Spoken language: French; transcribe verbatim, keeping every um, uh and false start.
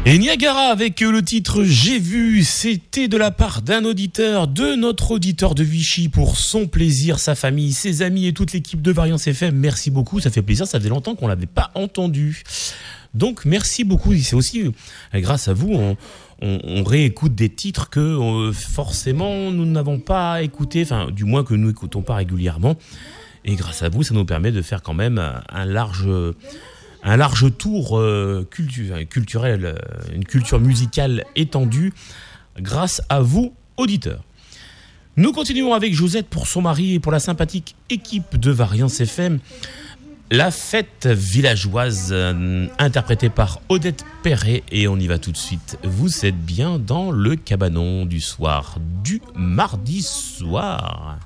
Et Niagara avec le titre J'ai vu, c'était de la part d'un auditeur, de notre auditeur de Vichy pour son plaisir, sa famille, ses amis et toute l'équipe de Variance F M. Merci beaucoup, ça fait plaisir, ça faisait longtemps qu'on l'avait pas entendu. Donc merci beaucoup, c'est aussi grâce à vous, on, on, on réécoute des titres que euh, forcément nous n'avons pas écoutés, enfin du moins que nous n'écoutons pas régulièrement. Et grâce à vous, ça nous permet de faire quand même un large... un large tour euh, cultu- culturel, euh, une culture musicale étendue grâce à vous, auditeurs. Nous continuons avec Josette pour son mari et pour la sympathique équipe de Variance F M. La fête villageoise euh, interprétée par Odette Perret et on y va tout de suite. Vous êtes bien dans le cabanon du soir, du mardi soir.